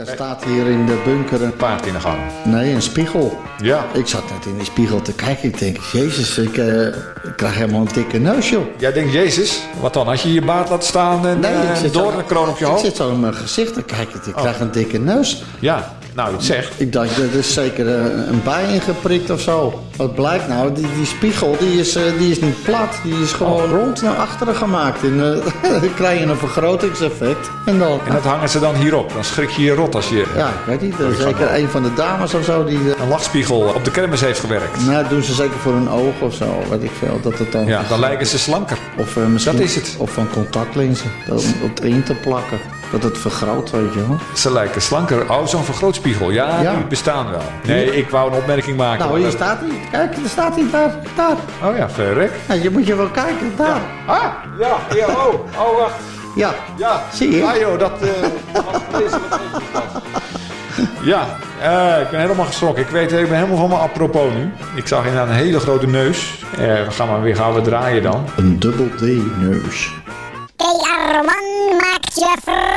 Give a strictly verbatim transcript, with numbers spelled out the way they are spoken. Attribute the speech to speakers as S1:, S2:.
S1: Er staat hier in de bunker een
S2: Paard in de gang.
S1: Nee, een spiegel.
S2: Ja.
S1: Ik zat net in die spiegel te kijken. Ik denk, jezus, ik, uh, ik krijg helemaal een dikke neus, joh.
S2: Jij denkt, Jezus, wat dan? Als je je baard laat staan en
S1: Nee, ik
S2: uh,
S1: zit
S2: door
S1: zo-
S2: een kroon op je
S1: Ik
S2: hoofd?
S1: zit zo in mijn gezicht te kijken. Ik krijg een dikke neus.
S2: Ja, nou, je het zegt.
S1: Ik dacht, er is zeker een, een bij ingeprikt of zo. Wat blijkt nou? Die, die spiegel die is, uh, die is niet plat. Die is gewoon rond naar achteren gemaakt. En uh, dan krijg je een vergrotingseffect. En dan...
S2: En dat hangen ze dan hierop. Dan schrik je je rot als je
S1: Ja, ik weet niet. Er is zeker een van de dames of zo die... Uh,
S2: een lachspiegel op de kermis heeft gewerkt.
S1: nou, doen ze zeker voor hun oog of zo. Weet ik veel. Dat het dan...
S2: Ja, dan lijken ze slanker.
S1: Of uh, misschien...
S2: Dat is het.
S1: Of van contactlenzen. Om op erin te plakken. Dat het vergroot, weet je wel.
S2: Ze lijken slanker. Oh, zo'n vergrootspiegel. Ja,
S1: Ja.
S2: die bestaan wel. Nee, ik wou een opmerking maken.
S1: Nou,
S2: maar
S1: hier
S2: dat-
S1: staat hij. Kijk, daar staat hij daar. Daar.
S2: Oh ja, verrek.
S1: Ja, je moet je wel kijken. Daar.
S2: Ah, ja, ja, oh, oh, wacht.
S1: Ja.
S2: Ja,
S1: Zie je?
S2: Ah joh, dat uh, was vreselijk. Ja, uh, ik ben helemaal geschrokken. Ik weet, ik ben helemaal van me apropos nu. Ik zag inderdaad een hele grote neus. Uh, we gaan maar weer gaan we draaien dan.
S1: Een dubbel D-neus.
S3: Kei Arman maakt je